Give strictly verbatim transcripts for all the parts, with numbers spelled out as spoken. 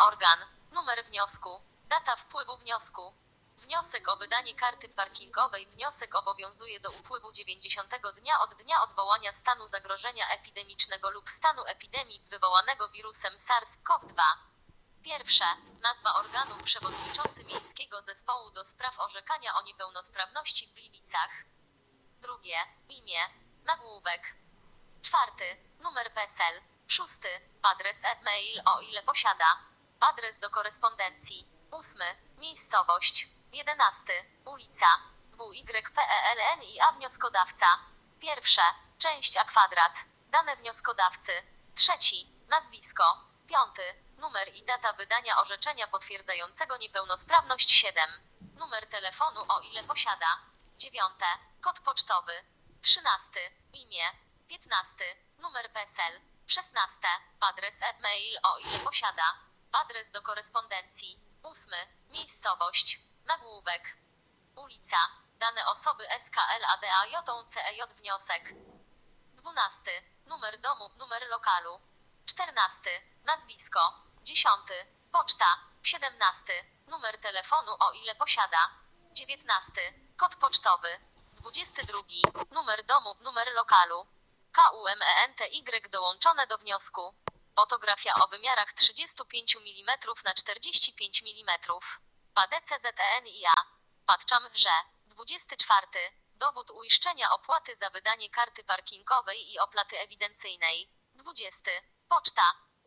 organ, numer wniosku, data wpływu wniosku. Wniosek o wydanie karty parkingowej. Wniosek obowiązuje do upływu dziewięćdziesiątego dnia od dnia odwołania stanu zagrożenia epidemicznego lub stanu epidemii wywołanego wirusem SARS-CoV dwa. Pierwsze. Nazwa organu. Przewodniczący Miejskiego Zespołu do Spraw Orzekania o Niepełnosprawności w Gliwicach. Drugie. Imię. Nagłówek. Czwarty. Numer P E S L. Szósty. Adres e-mail, o ile posiada. Adres do korespondencji. Ósmy. Miejscowość. Jedenasty. Ulica. W Y P E L N I A wnioskodawca. Pierwsze. Część A kwadrat. Dane wnioskodawcy. Trzeci. Nazwisko. Piąty. Numer i data wydania orzeczenia potwierdzającego niepełnosprawność. Siedem. Numer telefonu, o ile posiada. Dziewiąte. Kod pocztowy. Trzynasty. Imię. Piętnasty. Numer P E S L. Szesnaste. Adres e-mail, o ile posiada. Adres do korespondencji. Ósmy. Miejscowość. Nagłówek. Ulica. Dane osoby S K L A D A J C E J wniosek. Dwunasty. Numer domu, numer lokalu. Czternasty. Nazwisko. Dziesiąty. Poczta. Siedemnasty. Numer telefonu, o ile posiada. Dziewiętnasty. Kod pocztowy. Dwudziesty drugi. Numer domu, numer lokalu. K U M E N T Y dołączone do wniosku. Fotografia o wymiarach trzydzieści pięć milimetrów na czterdzieści pięć milimetrów. P A D C Z E N I A. Patrzam, że. dwudziesty czwarty. Dowód uiszczenia opłaty za wydanie karty parkingowej i opłaty ewidencyjnej. dwudziesty. Poczta.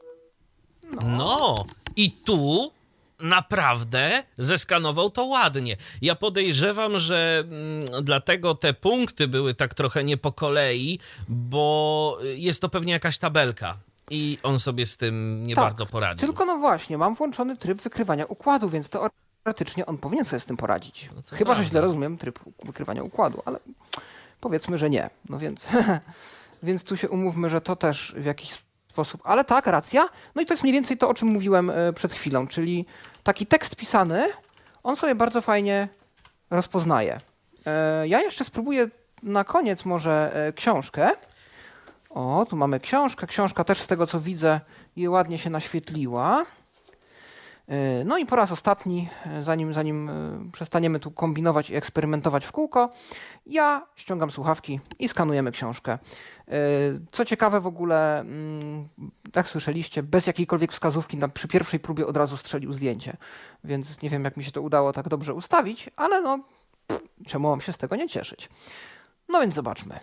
No i tu naprawdę zeskanował to ładnie. Ja podejrzewam, że mm, dlatego te punkty były tak trochę nie po kolei, bo jest to pewnie jakaś tabelka i on sobie z tym nie tak, bardzo poradził. Tylko no właśnie, mam włączony tryb wykrywania układu, więc teoretycznie on powinien sobie z tym poradzić. No Chyba, prawda. że źle rozumiem tryb wykrywania układu, ale powiedzmy, że nie. No więc, więc tu się umówmy, że to też w jakiś sposób, ale tak, racja. No i to jest mniej więcej to, o czym mówiłem przed chwilą, czyli taki tekst pisany, on sobie bardzo fajnie rozpoznaje. Ja jeszcze spróbuję na koniec może książkę. O, tu mamy książkę. Książka też z tego, co widzę, je ładnie się naświetliła. No i po raz ostatni, zanim, zanim przestaniemy tu kombinować i eksperymentować w kółko, ja ściągam słuchawki i skanujemy książkę. Co ciekawe w ogóle, jak słyszeliście, bez jakiejkolwiek wskazówki na, przy pierwszej próbie od razu strzelił zdjęcie. Więc nie wiem, jak mi się to udało tak dobrze ustawić, ale no, pff, czemu mam się z tego nie cieszyć? No więc zobaczmy.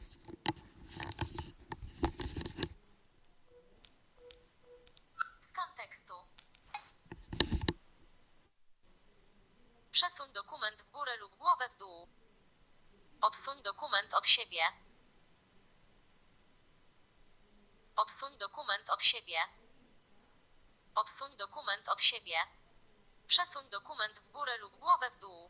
Przesuń dokument w górę lub głowę w dół. Odsuń dokument od siebie. Odsuń dokument od siebie. Odsuń dokument od siebie. Przesuń dokument w górę lub głowę w dół.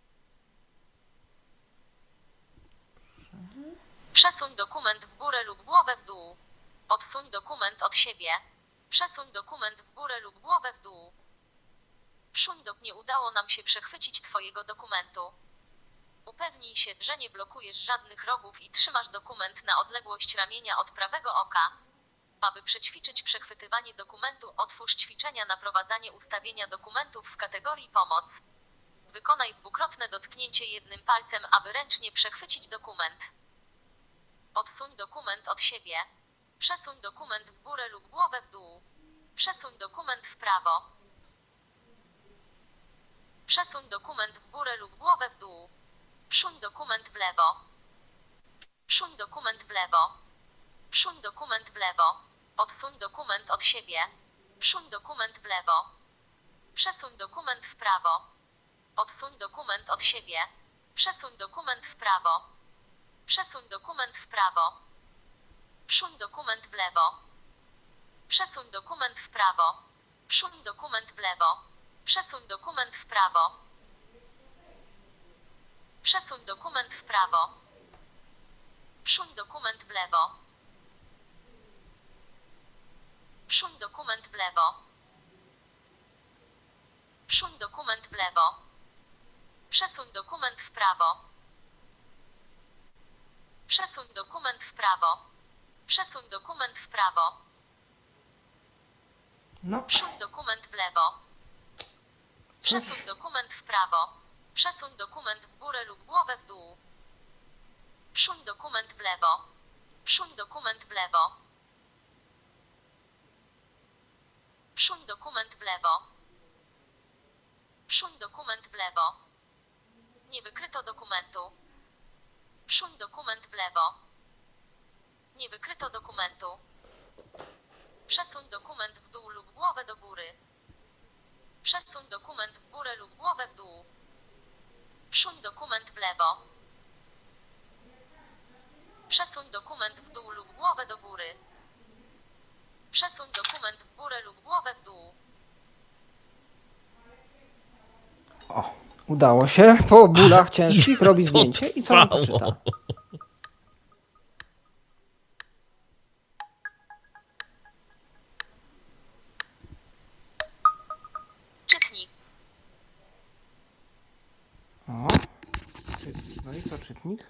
Przesuń dokument w górę lub głowę w dół. Odsuń dokument od siebie. Przesuń dokument w górę lub głowę w dół. Szundok, nie udało nam się przechwycić twojego dokumentu. Upewnij się, że nie blokujesz żadnych rogów i trzymasz dokument na odległość ramienia od prawego oka. Aby przećwiczyć przechwytywanie dokumentu, otwórz ćwiczenia na prowadzenie ustawienia dokumentów w kategorii pomoc. Wykonaj dwukrotne dotknięcie jednym palcem, aby ręcznie przechwycić dokument. Odsuń dokument od siebie. Przesuń dokument w górę lub głowę w dół. Przesuń dokument w prawo. Przesuń dokument w górę lub głowę w dół. Przuń dokument w lewo. Przuń dokument w lewo. Przuń dokument w lewo. Odsuń dokument od siebie. Przuń dokument w lewo. Przesuń dokument w prawo. Odsuń dokument od siebie. Przesuń dokument w prawo. Przesuń dokument w prawo. Przuń dokument w lewo. Przesuń dokument w prawo. Przuń dokument w lewo. Przesuń dokument w prawo. Przesuń dokument w prawo. Przuń dokument w lewo. Przuń dokument w lewo. Przuń dokument w lewo. Przesuń dokument w prawo. Przesuń dokument w prawo. Przesuń dokument w prawo. No. Przesuń dokument w lewo. Przesuń dokument w prawo. Przesuń dokument w górę lub głowę w dół. Przesuń dokument w lewo. Przesuń dokument w lewo. Przesuń dokument w lewo. Przesuń dokument w lewo. Nie wykryto dokumentu. Przesuń dokument w lewo. Nie wykryto dokumentu. Przesuń dokument w dół lub głowę do góry. Przesuń dokument w górę lub głowę w dół. Przesuń dokument w lewo. Przesuń dokument w dół lub głowę do góry. Przesuń dokument w górę lub głowę w dół. O, udało się. Po bólach ciężkich robi To zdjęcie i co nam to trwało. czyta? Czytnik. O, czytnik. No i co czytnik?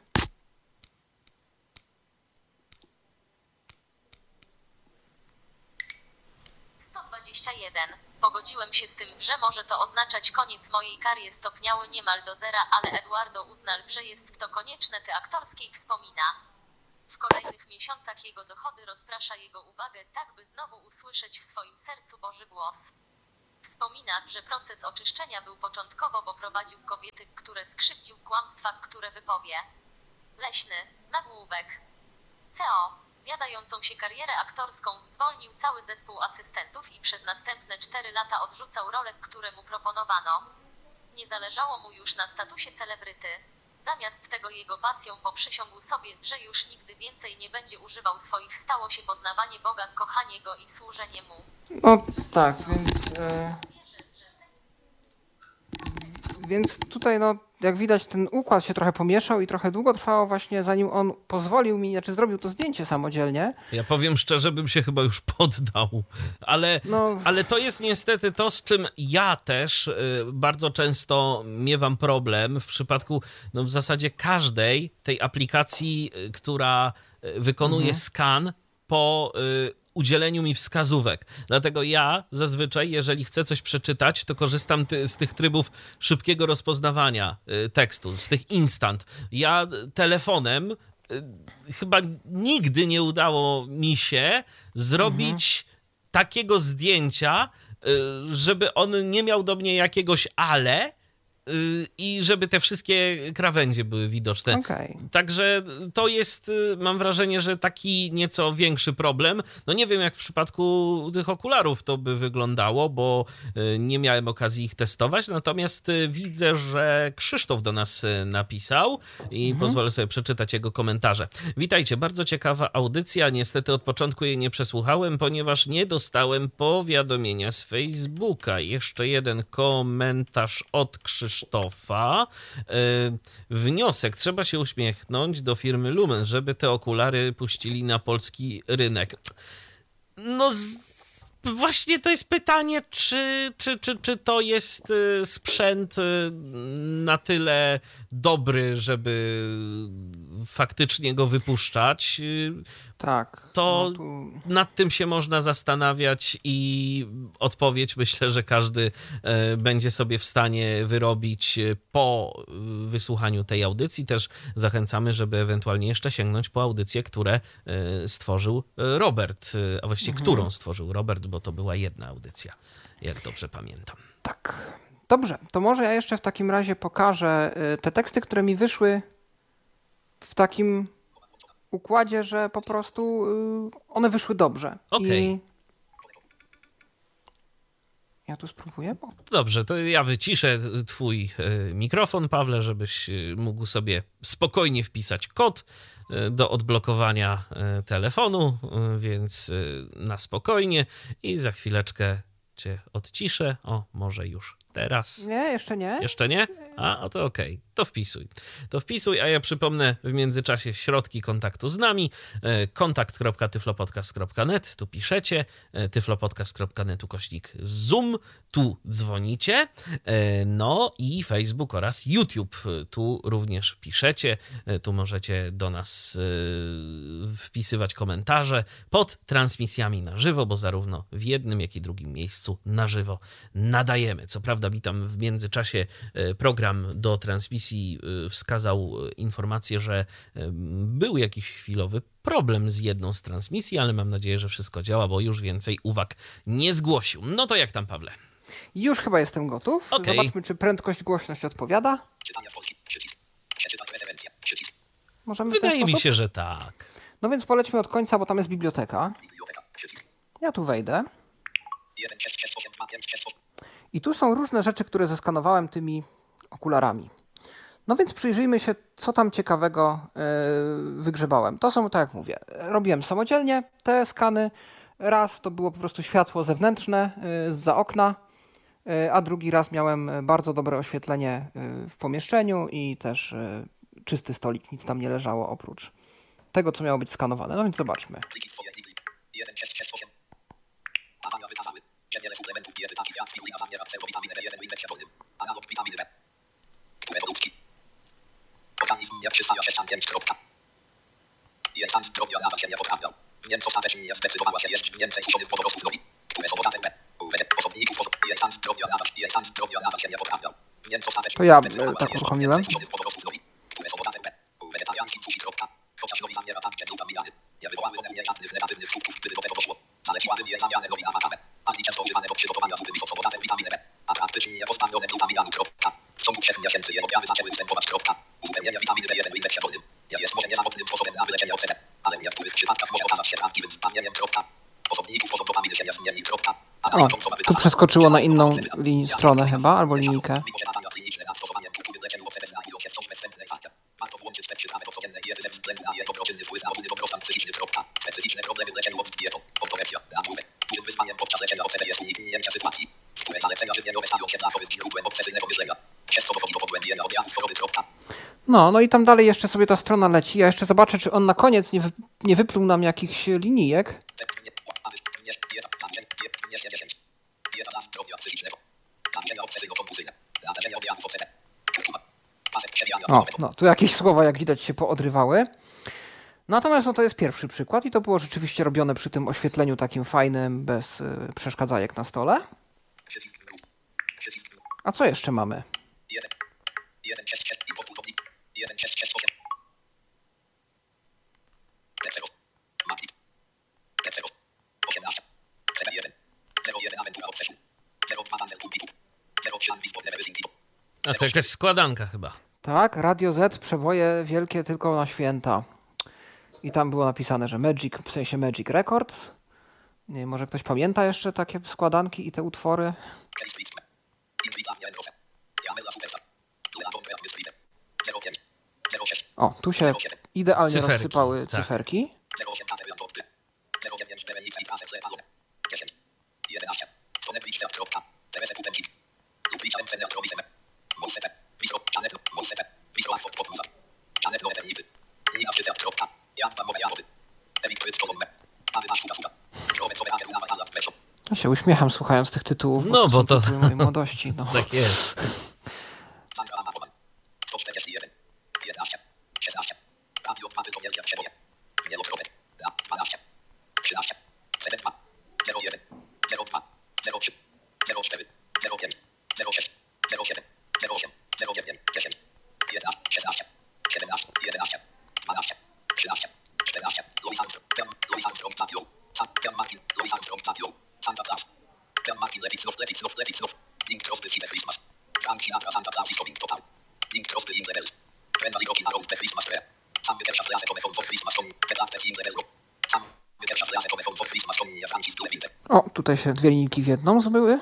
sto dwadzieścia jeden. Pogodziłem się z tym, że może to oznaczać koniec mojej kariery stopniały niemal do zera, ale Eduardo uznał, że jest to konieczne. Ty aktorskiej wspomina. W kolejnych miesiącach jego dochody rozprasza jego uwagę, tak by znowu usłyszeć w swoim sercu Boży głos. Wspomina, że proces oczyszczenia był początkowo, bo prowadził kobiety, które skrzywdził kłamstwa, które wypowie. Leśny, nagłówek. C O. Wiadającą się karierę aktorską zwolnił cały zespół asystentów i przez następne cztery lata odrzucał role, które mu proponowano. Nie zależało mu już na statusie celebryty. Zamiast tego jego pasją poprzysiągł sobie, że już nigdy więcej nie będzie używał swoich. Stało się poznawanie Boga, kochanie Go i służenie Mu. No tak, więc... E... Więc tutaj, no, jak widać, ten układ się trochę pomieszał i trochę długo trwało właśnie, zanim on pozwolił mi, znaczy zrobił to zdjęcie samodzielnie. Ja powiem szczerze, bym się chyba już poddał, ale, No. ale to jest niestety to, z czym ja też y, bardzo często miewam problem w przypadku, no w zasadzie każdej tej aplikacji, y, która y, wykonuje Mhm. skan po y, udzieleniu mi wskazówek. Dlatego ja zazwyczaj, jeżeli chcę coś przeczytać, to korzystam ty, z tych trybów szybkiego rozpoznawania y, tekstu, z tych instant. Ja telefonem y, chyba nigdy nie udało mi się zrobić Mhm. takiego zdjęcia, y, żeby on nie miał do mnie jakiegoś ale y, i żeby te wszystkie krawędzie były widoczne. Okej. Także to jest, y, mam wrażenie, że taki nieco większy problem. No nie wiem, jak w przypadku tych okularów to by wyglądało, bo y, nie miałem okazji ich testować, natomiast y, widzę, że Krzysztof do nas y, napisał i pozwolę sobie przeczytać jego komentarze. Witajcie, bardzo ciekawa audycja. Niestety od początku jej nie przesłuchałem, ponieważ nie dostałem powiadomienia z Facebooka. Jeszcze jeden komentarz od Krzysztofa. Y, Wniosek, trzeba się uśmiechnąć do firmy Lumen, żeby te okulary puścili na polski rynek. No z... właśnie to jest pytanie, czy, czy, czy, czy to jest y, sprzęt y, na tyle dobry, żeby faktycznie go wypuszczać. Y, Tak. To no tu... nad tym się można zastanawiać i odpowiedź myślę, że każdy e, będzie sobie w stanie wyrobić e, po e, wysłuchaniu tej audycji. Też zachęcamy, żeby ewentualnie jeszcze sięgnąć po audycję, które e, stworzył e, Robert, e, a właściwie Mhm. którą stworzył Robert, bo to była jedna audycja, jak dobrze pamiętam. Tak. Dobrze, to może ja jeszcze w takim razie pokażę y, te teksty, które mi wyszły w takim układzie, że po prostu y, one wyszły dobrze. Okej. I ja tu spróbuję, bo... Dobrze, to ja wyciszę twój e, mikrofon, Pawle, żebyś e, mógł sobie spokojnie wpisać kod e, do odblokowania e, telefonu, e, więc e, na spokojnie i za chwileczkę cię odciszę. O, może już Teraz? Nie, jeszcze nie. Jeszcze nie? A, a to okej. Okay. To wpisuj. To wpisuj, a ja przypomnę w międzyczasie środki kontaktu z nami. kontakt kropka tyflopodcast kropka net. Tu piszecie. tyflopodcast kropka net ukośnik Zoom. Tu dzwonicie. No i Facebook oraz YouTube. Tu również piszecie. Tu możecie do nas wpisywać komentarze pod transmisjami na żywo, bo zarówno w jednym, jak i drugim miejscu na żywo nadajemy. Co prawda mi tam w międzyczasie program do transmisji wskazał informację, że był jakiś chwilowy problem z jedną z transmisji, ale mam nadzieję, że wszystko działa, bo już więcej uwag nie zgłosił. No to jak tam, Pawle? Już chyba jestem gotów. Okay. Zobaczmy, czy prędkość, głośność odpowiada. Możemy Wydaje mi się, że tak. No więc polećmy od końca, bo tam jest biblioteka. Ja tu wejdę. I tu są różne rzeczy, które zeskanowałem tymi okularami. No więc przyjrzyjmy się, co tam ciekawego yy, wygrzebałem. To są, tak jak mówię, robiłem samodzielnie te skany. Raz to było po prostu światło zewnętrzne yy, zza okna, yy, a drugi raz miałem bardzo dobre oświetlenie yy, w pomieszczeniu i też yy, czysty stolik, nic tam nie leżało oprócz tego, co miało być skanowane. No więc zobaczmy. Organizm nie przystawia się tam pięć. Jej stan zdrowia nadal się nie poprawiał. Mięso statecznie zdecydowała się jeść więcej suszonych wodorostów woli, które są bogate w osobników. Jej stan zdrowia nadal, jej stan zdrowia nadal się nie poprawiał. Mięso statecznie To ja zdecydowała tak się jeść uruchomiłem. więcej suszonych wodorostów woli, które są bogate w wegetarianki sushi. Chociaż nowi zawiera tam glutamiany, nie wywołały one mniej żadnych negatywnych skutków, gdyby do tego doszło. Zaleciłabym jej zamianę nowi na wakawę, ani często używane do przygotowania zupy miso bogate w witaminę B, a praktycznie pozbawione glutaminanu. W ciągu trzech miesięcy jej objawy zaczęły występować. Uzupełnienie witaminy B jeden w indeksie wolnym jest może niezawodnym sposobem na wyleczenie O C D, ale w niektórych przypadkach może okazać się prawdziwym zbawieniem. Osobników pozór dopaminy się nie zmieni. O, tu przeskoczyło na inną lin- stronę chyba, albo linijkę. Warto włączyć te przyprawy do codziennej diety ze względu na jej dobroczynny wpływ na ogólny dobrostan psychiczny. Specyficzne problemy w leczeniu z dietą, ortoreksja, nagłówek. Dużym wyzwaniem podczas leczenia O C D jest uniknięcie sytuacji, w której zalecenia żywieniowe stają się dla chorych źródłem obsesyjnego myślenia, przez co dochodzi do pogłębienia objawów choroby. No, no i tam dalej jeszcze sobie ta strona leci. Ja jeszcze zobaczę, czy on na koniec nie, wy, nie wypluł nam jakichś linijek. O, no, tu jakieś słowa, jak widać, się poodrywały. Natomiast no, to jest pierwszy przykład i to było rzeczywiście robione przy tym oświetleniu takim fajnym, bez y, przeszkadzajek na stole. A co jeszcze mamy? A to jakaś składanka chyba. Tak, Radio Z, przeboje wielkie tylko na święta. I tam było napisane, że Magic, w sensie Magic Records. Nie wiem, może ktoś pamięta jeszcze takie składanki i te utwory? O, tu się idealnie Cyferki, rozsypały tak. cyferki. Ja się uśmiecham słuchając tych tytułów. No, bo to- tytuły mojej młodości. No. Tak jest. O, tutaj się dwie linijki w jedną zbyły.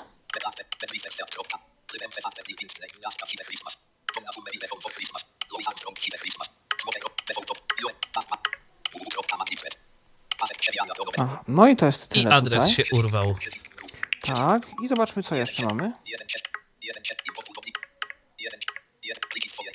Aha, no i to jest I tyle adres tutaj. się urwał. Tak, i zobaczmy, co jeszcze mamy. jeden chat, import budownik. jeden, jeden, pliki twoje,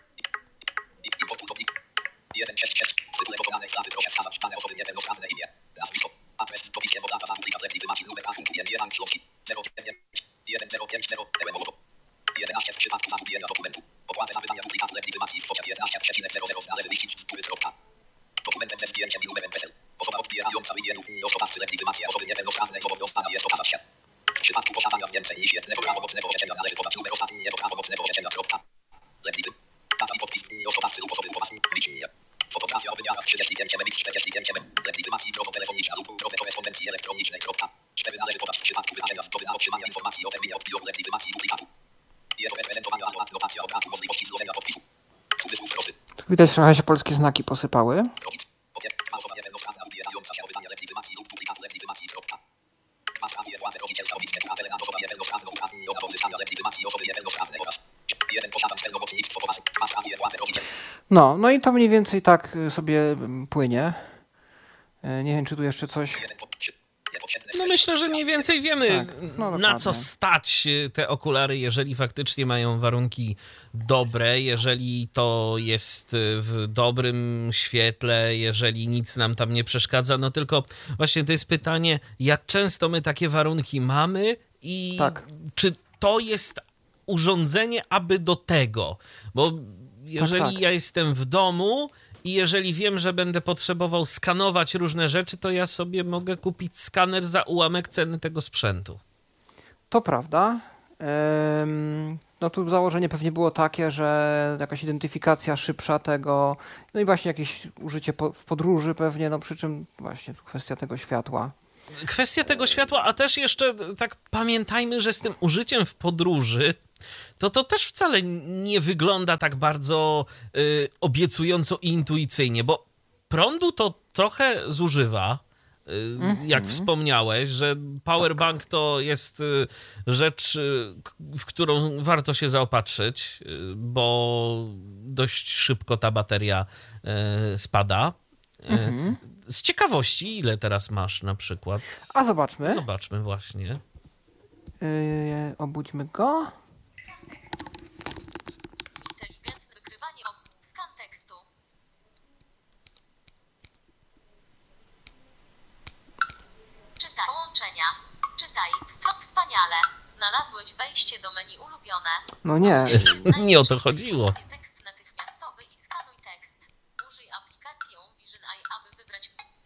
import budownik. jeden chat, chat, w tytule podanej frazy proszę wskazać dane osoby niepełnosprawne imię, nazwisko, adres, dopiskiem obraza, duplika, zlewnik, maci, numer rachunku, język, rank, członki, zero dziewięć jeden zero pięć zero, pełen logo. jedenaście w przypadku zagubienia dokumentu. Opłatę za wydanie duplikat legitymacji w kwocie jedenaście przecinek zero zero należy liczyć z góry kropka. Dokumentem ze zdjęciem i numerem PESEL. Osoba odbierająca wymieniu i osobawcy legitymację osoby niepełnosprawnej zobowiązana jest okazać się. W przypadku posiadania więcej niż jednego prawomocnego orzeczenia należy podać numer ostatniego prawomocnego orzeczenia kropka. Legitym. Data i podpis i osobawcy lub osoby poważne. Liczenie. Fotografia o wymiarach trzydzieści pięć megapikseli czterdzieści pięć megapikseli. Legitymacji drogą telefoniczną lub drodze korespondencji elektronicznej kropka. cztery należy podać w przypadku wyrażenia zgody na otrzymanie informacji o terminie odbioru legitymacji duplikatu. Jego reprezentowania albo adnotacja o braku możliwości złożenia podpisu. Cudzysłów prosty. Widać, trochę się polskie znaki posypały. Robić. Opieka osoba niepełnosprawna ubierająca się o wydanie legitymacji lub duplikatu legitymacji kropka. Dwa prawie władze rodzicielska rodzickie apele na osobę niepełnosprawną uprawnienie do uzyskania legitymacji osoby niepełnosprawnej oraz jeden posiadam pełnomocnictwo poważne. Dwa prawie władze rodzicielskie. No, no i to mniej więcej tak y, sobie mm, płynie. Y, Nie wiem, czy tu jeszcze coś... jeden po trzy. Niepotrzebne No myślę, że mniej więcej wiemy, Tak, no na dokładnie. co stać te okulary, jeżeli faktycznie mają warunki dobre, jeżeli to jest w dobrym świetle, jeżeli nic nam tam nie przeszkadza. No tylko właśnie to jest pytanie, jak często my takie warunki mamy i Tak. czy to jest urządzenie aby do tego, bo jeżeli tak. ja jestem w domu i jeżeli wiem, że będę potrzebował skanować różne rzeczy, to ja sobie mogę kupić skaner za ułamek ceny tego sprzętu. To prawda. Ym, No tu założenie pewnie było takie, że jakaś identyfikacja szybsza tego, no i właśnie jakieś użycie po, w podróży pewnie, no przy czym właśnie tu kwestia tego światła. Kwestia tego światła, a też jeszcze tak pamiętajmy, że z tym użyciem w podróży to to też wcale nie wygląda tak bardzo y, obiecująco i intuicyjnie, bo prądu to trochę zużywa, y, Mhm. jak wspomniałeś, że powerbank to jest y, rzecz, y, k- w którą warto się zaopatrzyć, y, bo dość szybko ta bateria y, spada. Y, Mhm. Z ciekawości, ile teraz masz na przykład? A zobaczmy. Zobaczmy właśnie. Yy, obudźmy go. Inteligentne wykrywanie ob- skan tekstu. Czytaj połączenia. Czytaj. Strop wspaniale. Znalazłeś wejście do menu ulubione. No nie. Nie o to chodziło. Tekst natychmiastowy i skanuj tekst. Użyj aplikację Vision Eye, aby wybrać.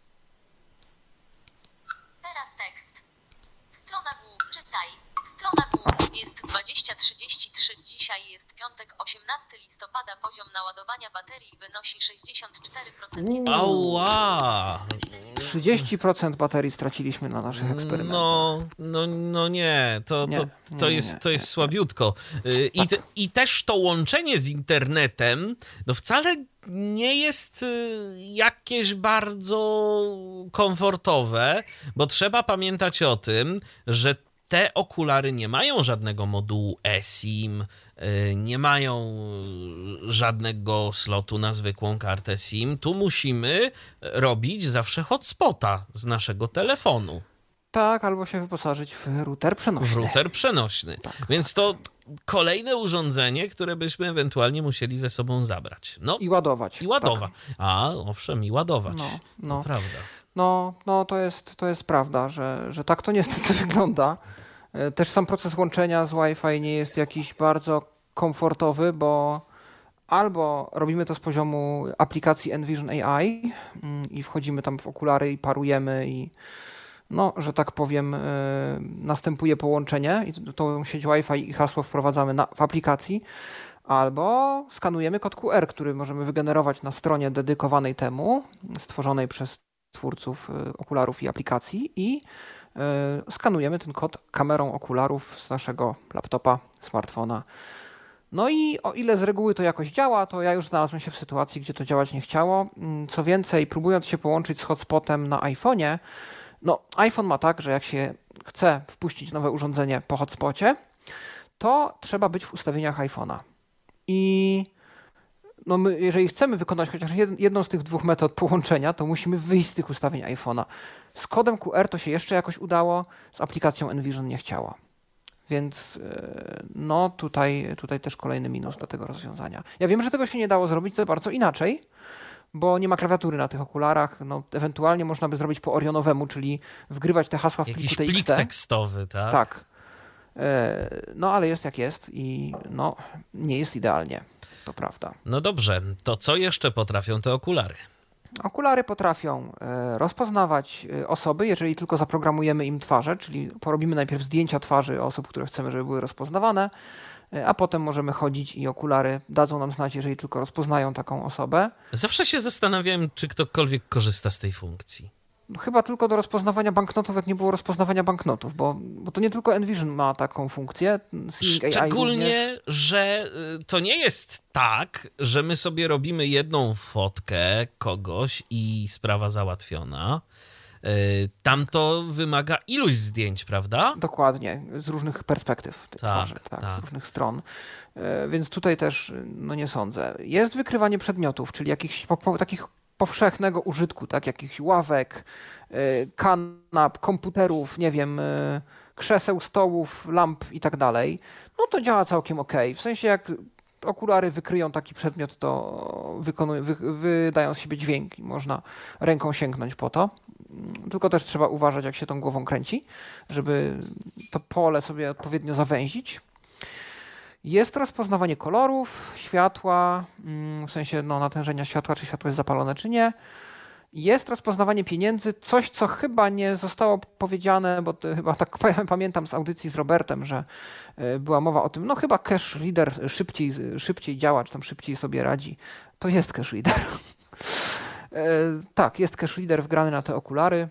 Teraz tekst. Strona główna. Czytaj. Strona główna. Jest dwadzieścia trzydzieści trzy. Dzisiaj jest piątek, osiemnastego listopada. Poziom naładowania baterii wynosi sześćdziesiąt cztery procent. Ała! trzydzieści procent baterii straciliśmy na naszych eksperymentach. No, no, no nie, to, Nie, to, nie, to nie, jest, nie, to jest nie, słabiutko. Y, I, te, I też to łączenie z internetem, no wcale nie jest y, jakieś bardzo komfortowe, bo trzeba pamiętać o tym, że te okulary nie mają żadnego modułu eSIM, y, nie mają y, żadnego slotu na zwykłą kartę SIM. Tu musimy robić zawsze hotspota z naszego telefonu. Tak, albo się wyposażyć w router W przenośny. router przenośny. Więc to kolejne urządzenie, które byśmy ewentualnie musieli ze sobą zabrać. No I ładować. i ładować. A, owszem, i ładować. No, To no. prawda. No, no to, jest, to jest prawda, że, że tak to niestety wygląda. E, Też sam proces łączenia z Wi-Fi nie jest jakiś bardzo komfortowy, bo albo robimy to z poziomu aplikacji Envision A I mm, i wchodzimy tam w okulary i parujemy i no, że tak powiem, e, następuje połączenie i t- tą sieć Wi-Fi i hasło wprowadzamy na, w aplikacji, albo skanujemy kod Q R, który możemy wygenerować na stronie dedykowanej temu, stworzonej przez twórców e, okularów i aplikacji i e, skanujemy ten kod kamerą okularów z naszego laptopa, smartfona. No i o ile z reguły to jakoś działa, to ja już znalazłem się w sytuacji, gdzie to działać nie chciało. Mm, Co więcej, próbując się połączyć z hotspotem na iPhone'ie, no iPhone ma tak, że jak się chce wpuścić nowe urządzenie po hotspocie, to trzeba być w ustawieniach iPhone'a. I no my, jeżeli chcemy wykonać chociaż jed- jedną z tych dwóch metod połączenia, to musimy wyjść z tych ustawień iPhone'a. Z kodem Q R to się jeszcze jakoś udało, z aplikacją Envision nie chciało. Więc no tutaj, tutaj też kolejny minus do tego rozwiązania. Ja wiem, że tego się nie dało zrobić za bardzo inaczej, bo nie ma klawiatury na tych okularach. No, ewentualnie można by zrobić po orionowemu, czyli wgrywać te hasła w Jakiś pliku plik T X T. tekstowy, tak? Tak. No ale jest jak jest i no nie jest idealnie, to prawda. No dobrze, to co jeszcze potrafią te okulary? Okulary potrafią rozpoznawać osoby, jeżeli tylko zaprogramujemy im twarze, czyli porobimy najpierw zdjęcia twarzy osób, które chcemy, żeby były rozpoznawane, a potem możemy chodzić i okulary dadzą nam znać, jeżeli tylko rozpoznają taką osobę. Zawsze się zastanawiałem, czy ktokolwiek korzysta z tej funkcji. No, chyba tylko do rozpoznawania banknotów, jak nie było rozpoznawania banknotów, bo, bo to nie tylko Envision ma taką funkcję. Seeing A I Szczególnie, również. że y, to nie jest tak, że my sobie robimy jedną fotkę kogoś i sprawa załatwiona. Y, Tam to wymaga iluś zdjęć, prawda? Dokładnie, z różnych perspektyw tej Tak, twarzy, tak, tak. z różnych stron. E, Więc tutaj też no nie sądzę. Jest wykrywanie przedmiotów, czyli jakichś po, po, takich powszechnego użytku, tak, jakichś ławek, y, kanap, komputerów, nie wiem, y, krzeseł, stołów, lamp i tak dalej. No to działa całkiem okej. W sensie jak okulary wykryją taki przedmiot, to wykonują, wy, wydają z siebie dźwięk i można ręką sięgnąć po to. Tylko też trzeba uważać, jak się tą głową kręci, żeby to pole sobie odpowiednio zawęzić. Jest rozpoznawanie kolorów, światła, w sensie no, natężenia światła, czy światło jest zapalone, czy nie. Jest rozpoznawanie pieniędzy, coś, co chyba nie zostało powiedziane, bo to chyba tak pamiętam z audycji z Robertem, że była mowa o tym, no chyba cache reader szybciej, szybciej działa, czy tam szybciej sobie radzi. To jest cache reader. Tak, jest cache reader wgrany na te okulary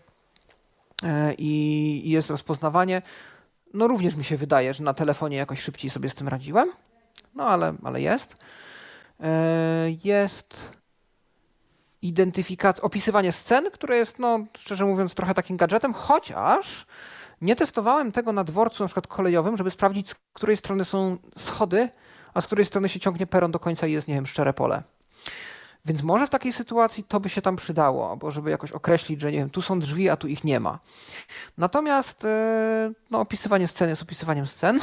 i jest rozpoznawanie. No również mi się wydaje, że na telefonie jakoś szybciej sobie z tym radziłem, no ale, ale jest. Jest identyfikacja, opisywanie scen, które jest, no szczerze mówiąc, trochę takim gadżetem, chociaż nie testowałem tego na dworcu na przykład kolejowym, żeby sprawdzić, z której strony są schody, a z której strony się ciągnie peron do końca i jest, nie wiem, szczere pole. Więc może w takiej sytuacji to by się tam przydało, albo żeby jakoś określić, że nie wiem, tu są drzwi, a tu ich nie ma. Natomiast no, opisywanie scen jest opisywaniem scen.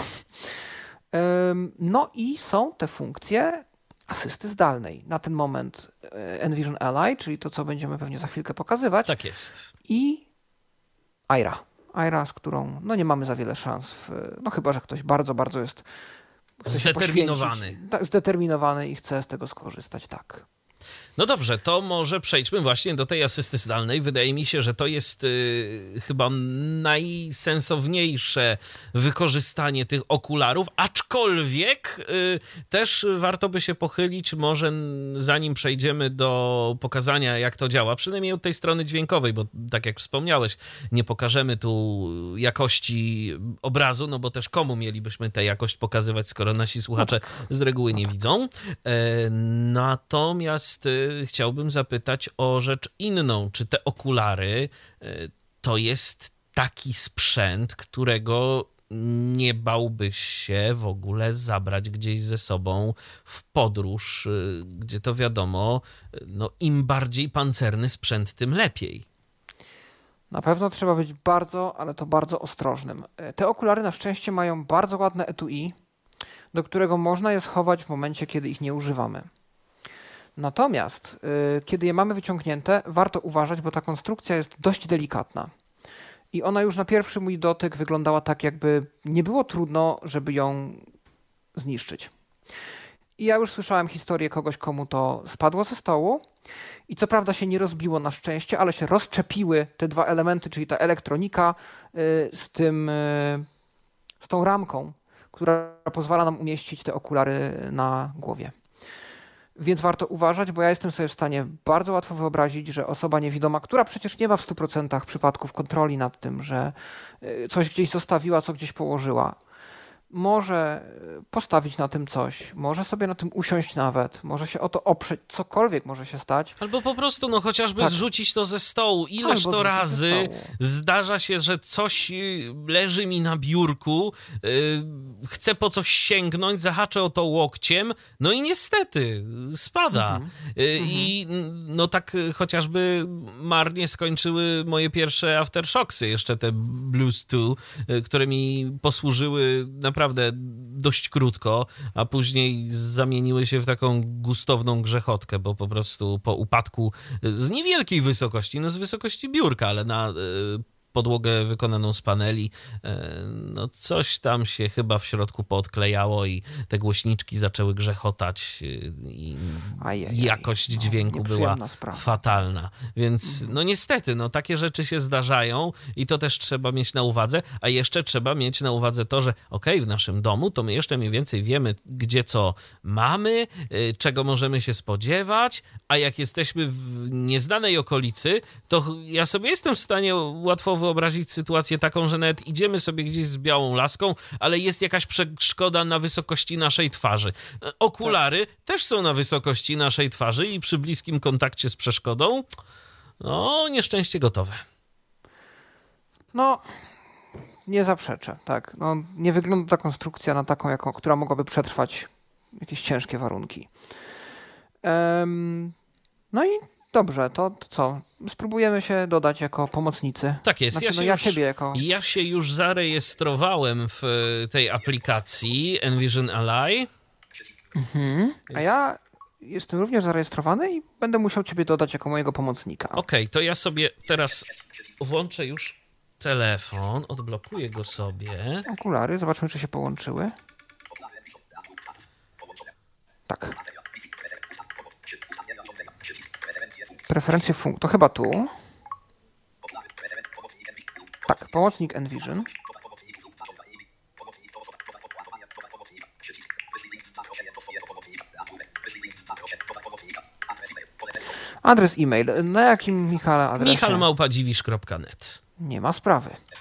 No i są te funkcje asysty zdalnej. Na ten moment Envision Ally, czyli to, co będziemy pewnie za chwilkę pokazywać. Tak jest. I Aira. Aira, z którą no, nie mamy za wiele szans. W, no chyba, że ktoś bardzo, bardzo jest chce się zdeterminowany. Tak, zdeterminowany i chce z tego skorzystać, tak. No dobrze, to może przejdźmy właśnie do tej asysty zdalnej. Wydaje mi się, że to jest y, chyba najsensowniejsze wykorzystanie tych okularów, aczkolwiek y, też warto by się pochylić, może zanim przejdziemy do pokazania, jak to działa, przynajmniej od tej strony dźwiękowej, bo tak jak wspomniałeś, nie pokażemy tu jakości obrazu, no bo też komu mielibyśmy tę jakość pokazywać, skoro nasi słuchacze z reguły nie widzą. E, natomiast y, chciałbym zapytać o rzecz inną. Czy te okulary to jest taki sprzęt, którego nie bałbyś się w ogóle zabrać gdzieś ze sobą w podróż, gdzie to wiadomo, no im bardziej pancerny sprzęt, tym lepiej? Na pewno trzeba być bardzo, ale to bardzo ostrożnym. Te okulary na szczęście mają bardzo ładne etui, do którego można je schować w momencie, kiedy ich nie używamy. Natomiast y, kiedy je mamy wyciągnięte, warto uważać, bo ta konstrukcja jest dość delikatna. I ona już na pierwszy mój dotyk wyglądała tak, jakby nie było trudno, żeby ją zniszczyć. I ja już słyszałem historię kogoś, komu to spadło ze stołu i co prawda się nie rozbiło na szczęście, ale się rozczepiły te dwa elementy, czyli ta elektronika y, z tym, y, z tą ramką, która pozwala nam umieścić te okulary na głowie. Więc warto uważać, bo ja jestem sobie w stanie bardzo łatwo wyobrazić, że osoba niewidoma, która przecież nie ma w stu procentach przypadków kontroli nad tym, że coś gdzieś zostawiła, co gdzieś położyła, może postawić na tym coś, może sobie na tym usiąść nawet, może się o to oprzeć, cokolwiek może się stać. Albo po prostu, no chociażby Tak. zrzucić to ze stołu. Ileż Albo to zrzucić ze razy stołu. zdarza się, że coś y, leży mi na biurku, y, chcę po coś sięgnąć, zahaczę o to łokciem, no i niestety spada. Mhm. Y, I no tak y, chociażby marnie skończyły moje pierwsze aftershocksy, jeszcze te Blues dwa, y, które mi posłużyły naprawdę dość krótko, a później zamieniły się w taką gustowną grzechotkę, bo po prostu po upadku z niewielkiej wysokości, no z wysokości biurka, ale na y, podłogę wykonaną z paneli, y, no coś tam się chyba w środku poodklejało i te głośniczki zaczęły grzechotać y, i Ajajaj, jakość no, dźwięku była nieprzyjemna sprawa. fatalna. Więc no niestety, no takie rzeczy się zdarzają i to też trzeba mieć na uwadze, a jeszcze trzeba mieć na uwadze to, że okej, w naszym domu to my jeszcze mniej więcej wiemy, gdzie co mamy, y, czego możemy się spodziewać, a jak jesteśmy w nieznanej okolicy, to ja sobie jestem w stanie łatwo wyobrazić sytuację taką, że nawet idziemy sobie gdzieś z białą laską, ale jest jakaś przeszkoda na wysokości naszej twarzy. Okulary też są na wysokości naszej twarzy i przy bliskim kontakcie z przeszkodą, no nieszczęście gotowe. No, nie zaprzeczę, tak. No, nie wygląda ta konstrukcja na taką, jaką, która mogłaby przetrwać jakieś ciężkie warunki. Em, no i dobrze, to, to co? Spróbujemy się dodać jako pomocnicy. Tak jest. Znaczy, ja, no się ja już, ciebie jako... ja się już zarejestrowałem w e, tej aplikacji Envision Ally. Mhm. A ja jestem również zarejestrowany i będę musiał ciebie dodać jako mojego pomocnika. Okej, to ja sobie teraz włączę już telefon, odblokuję go sobie. Okulary, zobaczmy, czy się połączyły. Tak. Preferencje funkcji. To chyba tu. Tak, pomocnik Envision. Adres e-mail. Na jakim, Michale, adresie? michal małpa dziwisz kropka net. Nie ma sprawy.